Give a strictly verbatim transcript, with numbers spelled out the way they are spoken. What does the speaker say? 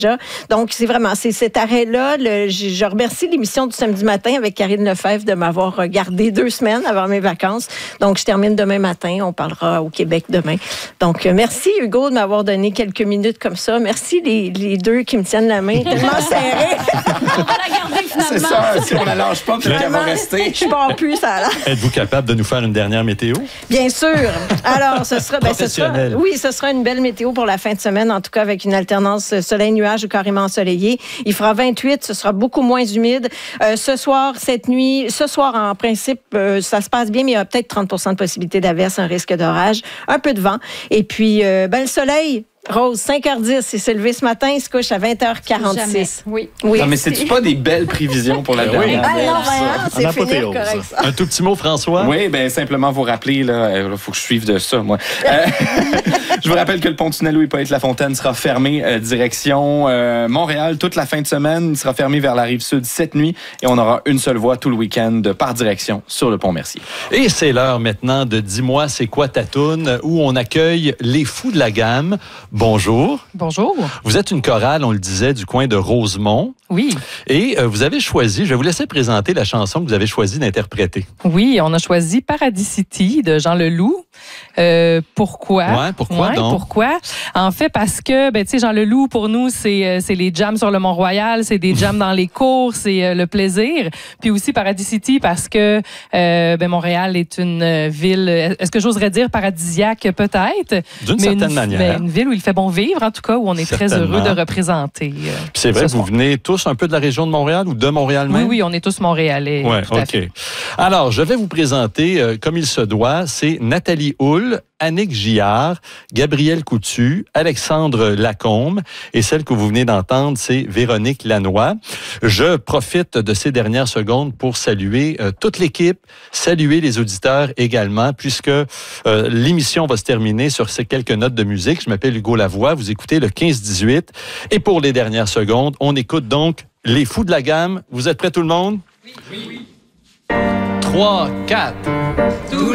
Donc, c'est vraiment, c'est cet arrêt-là. Le, je, je remercie l'émission du samedi matin avec Karine Lefebvre de m'avoir gardé deux semaines avant mes vacances. Donc, je termine demain matin. On parlera au Québec demain. Donc, merci Hugo de m'avoir donné quelques minutes comme ça. Merci les, les deux qui me tiennent la main tellement serrée. On va la garder finalement. C'est ça, si on la lâche pas, peut-être qu'elle va rester. Je pars plus, ça a l'air. Êtes-vous capable de nous faire une dernière météo? Bien sûr. Alors, ce sera, ben, ce sera, Professionnel. oui, ce sera une belle météo pour la fin de semaine, en tout cas avec une alternance soleil-nuage ou carrément ensoleillé. Il fera vingt-huit, ce sera beaucoup moins humide. Euh, ce soir, cette nuit, ce soir, en principe, euh, ça se passe bien, mais il y a peut-être trente pour cent de possibilité d'averse, un risque d'orage, un peu de vent. Et puis, euh, ben, le soleil, Rose, cinq heures dix, il s'est levé ce matin, il se couche à vingt heures quarante-six. Oui. Oui. Non, mais c'est-tu pas des belles prévisions pour la Ben oui. dernière? Ah non, ça? ben, c'est En finir apothéose. correct, ça. Un tout petit mot, François? Oui, ben simplement vous rappeler, là, il faut que je suive de ça, moi. Euh, je vous rappelle que le pont-tunnel Louis-Pointe-Lafontaine sera fermé euh, direction euh, Montréal toute la fin de semaine. Il sera fermé vers la rive sud cette nuit et on aura une seule voie tout le week-end par direction sur le pont Mercier. Et c'est l'heure maintenant de Dis-moi, c'est quoi ta toune, où on accueille les Fous de la gamme. Bonjour. Bonjour. Vous êtes une chorale, on le disait, du coin de Rosemont. Oui. Et euh, vous avez choisi, je vais vous laisser présenter la chanson que vous avez choisi d'interpréter. Oui, on a choisi Paradis City de Jean Leloup. Euh, pourquoi? Ouais, pourquoi Ouais, donc? Pourquoi? En fait, parce que, ben, tu sais, Jean Leloup, pour nous, c'est, euh, c'est les jams sur le Mont-Royal, c'est des jams dans les cours, c'est euh, le plaisir. Puis aussi Paradis City parce que euh, ben, Montréal est une euh, ville, est-ce que j'oserais dire paradisiaque peut-être? D'une Mais certaine une, manière. ben, une ville où il fait bon vivre, en tout cas, où on est très Certainement. heureux de représenter. Euh, Puis c'est vrai ce que vous soir. venez tous un peu de la région de Montréal ou de Montréal Oui, même? oui, on est tous Montréalais. Ouais, tout à OK. fait. Alors, je vais vous présenter, euh, comme il se doit, c'est Nathalie Houle, Annick Gillard, Gabriel Coutu, Alexandre Lacombe et celle que vous venez d'entendre, c'est Véronique Lanois. Je profite de ces dernières secondes pour saluer euh, toute l'équipe, saluer les auditeurs également, puisque euh, l'émission va se terminer sur ces quelques notes de musique. Je m'appelle Hugo Lavoie, vous écoutez le quinze dix-huit. Et pour les dernières secondes, on écoute donc les Fous de la gamme. Vous êtes prêts tout le monde? Oui, oui, oui. trois, quatre.